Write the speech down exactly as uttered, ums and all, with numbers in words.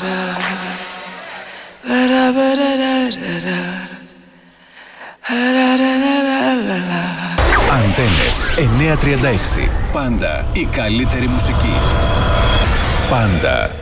Αντένες εννιακόσια τριάντα έξι. Πάντα η καλύτερη μουσική. Πάντα.